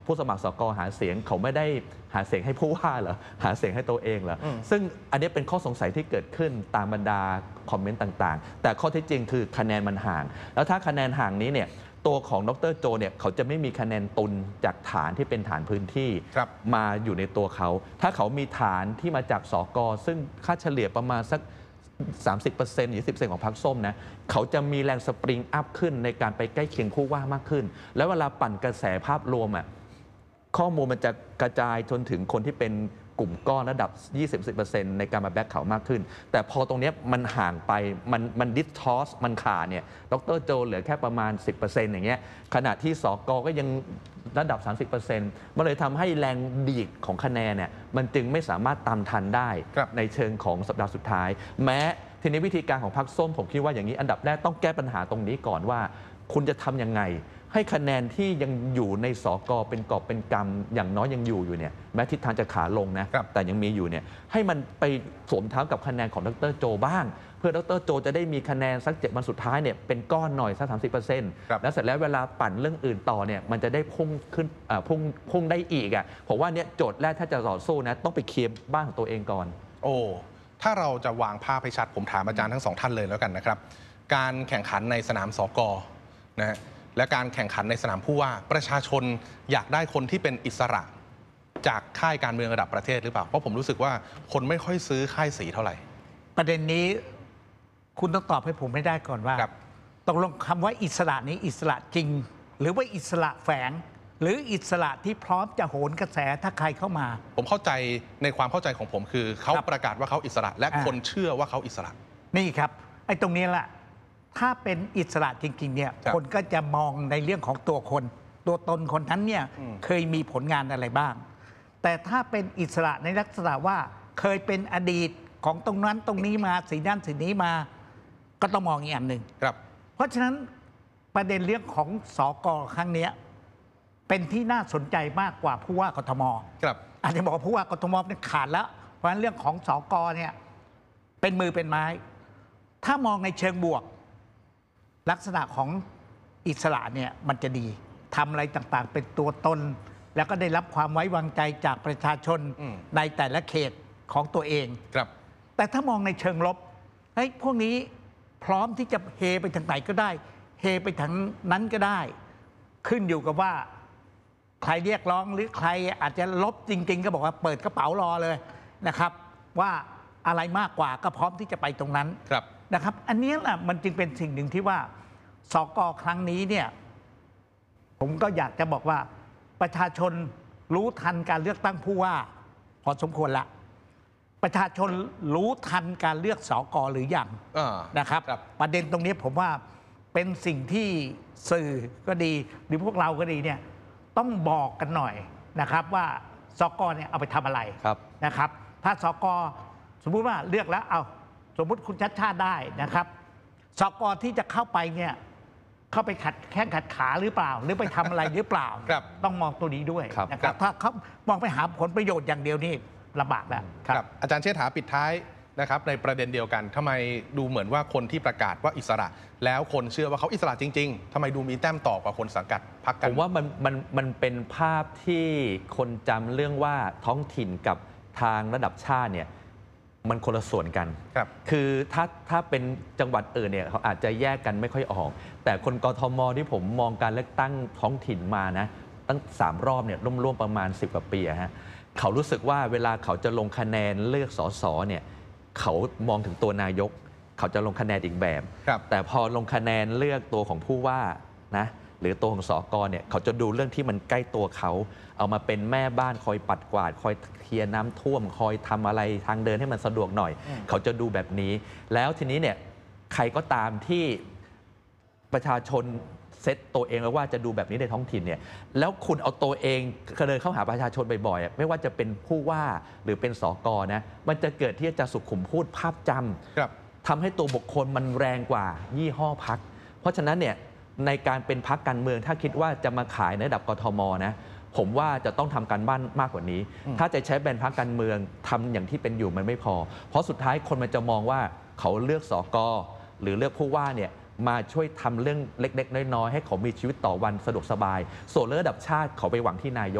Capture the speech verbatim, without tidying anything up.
ผู้สมัครสกหาเสียงเขาไม่ได้หาเสียงให้ผู้ว่าเหรอหาเสียงให้ตัวเองเหรอซึ่งอันนี้เป็นข้อสงสัยที่เกิดขึ้นตามบรรดาคอมเมนต์ต่างๆแต่ข้อเท็จจริงคือคะแนนมันห่างแล้วถ้าคะแนนห่างนี้เนี่ยตัวของดร.โจเนี่ยเขาจะไม่มีคะแนนตุนจากฐานที่เป็นฐานพื้นที่มาอยู่ในตัวเขาถ้าเขามีฐานที่มาจากสกซึ่งค่าเฉลี่ยประมาณสักสามสิบเปอร์เซ็นต์ ยี่สิบเปอร์เซ็นต์ ของพรรคส้มนะเขาจะมีแรงสปริงอัพขึ้นในการไปใกล้เคียงผู้ว่ามากขึ้นแล้วเวลาปั่นกระแสภาพรวมอ่ะข้อมูลมันจะกระจายจนถึงคนที่เป็นกลุ่มก้อนระดับ ยี่สิบเปอร์เซ็นต์ ในการมาแบ็คเขามากขึ้นแต่พอตรงนี้มันห่างไปมันมันดิสทอสมันขาดเนี่ยดร.โจเหลือแค่ประมาณ สิบเปอร์เซ็นต์ อย่างเงี้ยขณะที่สกก็ยังระดับ สามสิบเปอร์เซ็นต์ มันเลยทำให้แรงดีดของคะแนนเนี่ยมันจึงไม่สามารถตามทันได้ในเชิงของสัปดาห์สุดท้ายแม้ทีนี้วิธีการของพรรคส้มผมคิดว่าอย่างนี้อันดับแรกต้องแก้ปัญหาตรงนี้ก่อนว่าคุณจะทำยังไงให้คะแนนที่ยังอยู่ในสกเป็นกอบเป็นกำอย่างน้อยยังอยู่อยู่เนี่ยแม้ทิศทางจะขาลงนะแต่ยังมีอยู่เนี่ยให้มันไปสวมเท้ากับคะแนนของดร.โจบ้างเพื่อดร.โจจะได้มีคะแนนสักเจ็ดวันสุดท้ายเนี่ยเป็นก้อนหน่อยสักสามสิบเปอร์เซ็นต์แล้วเสร็จแล้วเวลาปั่นเรื่องอื่นต่อเนี่ยมันจะได้พุ่งขึ้นพุ่งพุ่งได้อีกอ่ะผมว่าเนี่ยโจทย์แรกถ้าจะต่อสู้นะต้องไปเคลียร์บ้านของตัวเองก่อนโอ้ถ้าเราจะวางภาพให้ชัดผมถามอาจารย์ทั้งสองท่านเลยแล้วกันนะครับการแข่งขันในสนามสกนะฮะและการแข่งขันในสนามผู้ว่าประชาชนอยากได้คนที่เป็นอิสระจากค่ายการเมืองระดับประเทศหรือเปล่าเพราะผมรู้สึกว่าคนไม่ค่อยซื้อค่ายสีเท่าไหร่ประเด็นนี้คุณต้องตอบให้ผมไม่ได้ก่อนว่าตกลงคำว่าอิสระนี้อิสระจริงหรือว่าอิสระแฝงหรืออิสระที่พร้อมจะโหนกระแสถ้าใครเข้ามาผมเข้าใจในความเข้าใจของผมคือเขาประกาศว่าเขาอิสระและคนเชื่อว่าเขาอิสระนี่ครับไอ้ตรงนี้แหละถ้าเป็นอิสระจริงๆเนี่ยคนก็จะมองในเรื่องของตัวคนตัวตนคนนั้นเนี่ยเคยมีผลงานอะไรบ้างแต่ถ้าเป็นอิสระในลักษณะว่าเคยเป็นอดีตของตรงนั้นตรงนี้มาสีนั้นสีนี้มาก็ต้องมองอีกอันหนึ่งครับเพราะฉะนั้นประเด็นเรื่องของสกครั้งนี้เป็นที่น่าสนใจมากกว่าผู้ว่ากทมครับอาจจะบอกว่าผู้ว่ากทมเนี่ยขาดแล้วเพราะฉะนั้นเรื่องของสกเนี่ยเป็นมือเป็นไม้ถ้ามองในเชิงบวกลักษณะของอิสระเนี่ยมันจะดีทำอะไรต่างๆเป็นตัวตนแล้วก็ได้รับความไว้วางใจจากประชาชนในแต่ละเขตของตัวเองครับแต่ถ้ามองในเชิงลบเฮ้ยพวกนี้พร้อมที่จะเฮไปทางไหนก็ได้เฮไปทางนั้นก็ได้ขึ้นอยู่กับว่าใครเรียกร้องหรือใครอาจจะลบจริงๆก็บอกว่าเปิดกระเป๋ารอเลยนะครับว่าอะไรมากกว่าก็พร้อมที่จะไปตรงนั้นนะครับอันนี้แหละมันจึงเป็นสิ่งหนึ่งที่ว่าสกครั้งนี้เนี่ยผมก็อยากจะบอกว่าประชาชนรู้ทันการเลือกตั้งผู้ว่าพอสมควรละประชาชนรู้ทันการเลือกสกหรือยังนะครับประเด็นตรงนี้ผมว่าเป็นสิ่งที่สื่อก็ดีหรือพวกเราก็ดีเนี่ยต้องบอกกันหน่อยนะครับว่าสกเนี่ยเอาไปทำอะไรนะครับถ้าสกสมมุติว่าเลือกแล้วเอาสมมุติคุณชัดชาติได้นะครับสกที่จะเข้าไปเนี่ยเข้าไปขัดแข้งขัดขาหรือเปล่าหรือไปทำอะไรหรือเปล่าต้องมองตัวนี้ด้วยนะครับถ้าเขามองไปหาผลประโยชน์อย่างเดียวนี่ลำบากแล้วครับอาจารย์เชษฐาปิดท้ายนะครับในประเด็นเดียวกันทำไมดูเหมือนว่าคนที่ประกาศว่าอิสระแล้วคนเชื่อว่าเขาอิสระจริงๆทำไมดูมีแต้มต่อกว่าคนสังกัดพรรคกันผมว่ามันมันมันเป็นภาพที่คนจำเรื่องว่าท้องถิ่นกับทางระดับชาติเนี่ยมันคนละส่วนกันครับคือถ้าถ้าเป็นจังหวัดอื่นเนี่ยเขาอาจจะแยกกันไม่ค่อยออกแต่คนกทมที่ผมมองการเลือกตั้งท้องถิ่นมานะตั้งสามรอบเนี่ยร่วมๆประมาณสิบกว่าปีฮะเขารู้สึกว่าเวลาเขาจะลงคะแนนเลือกสสเนี่ยเขามองถึงตัวนายกเขาจะลงคะแนนอีกแบบแต่พอลงคะแนนเลือกตัวของผู้ว่านะหรือตัวของสกเนี่ยเขาจะดูเรื่องที่มันใกล้ตัวเขาเอามาเป็นแม่บ้านคอยปัดกวาดคอยเคลียร์น้ำท่วมคอยทำอะไรทางเดินให้มันสะดวกหน่อยเขาจะดูแบบนี้แล้วทีนี้เนี่ยใครก็ตามที่ประชาชนเซตตัวเองแล้วว่าจะดูแบบนี้ในท้องถิ่นเนี่ยแล้วคุณเอาตัวเองเดินเข้าหาประชาชนบ่อยๆไม่ว่าจะเป็นผู้ว่าหรือเป็นสกนะมันจะเกิดที่จะสุขุมพูดภาพจำทำให้ตัวบุคคลมันแรงกว่ายี่ห้อพรรคเพราะฉะนั้นเนี่ยในการเป็นพรรคการเมืองถ้าคิดว่าจะมาขายในระดับกทมนะผมว่าจะต้องทำการบ้านมากกว่านี้ถ้าจะใช้แบรนด์พรรคการเมืองทำอย่างที่เป็นอยู่มันไม่พอเพราะสุดท้ายคนมันจะมองว่าเขาเลือกสกหรือเลือกผู้ว่าเนี่ยมาช่วยทำเรื่องเล็กๆน้อยๆให้เขามีชีวิตต่อวันสะดวกสบายส่วนเรื่องระดับชาติเขาไปหวังที่นายก